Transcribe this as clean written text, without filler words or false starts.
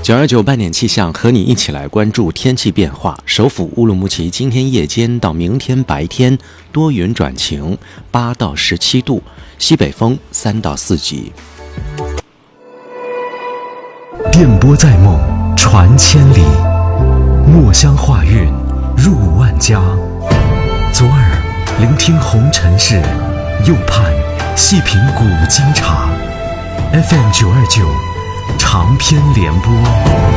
929半点气象，和你一起来关注天气变化。首府乌鲁木齐今天夜间到明天白天多云转晴，8到17度，西北风3到4级。 电波在梦，传千里；墨香画韵，入万家。左耳聆听红尘事，右盼细品古今茶。FM 929，长篇联播。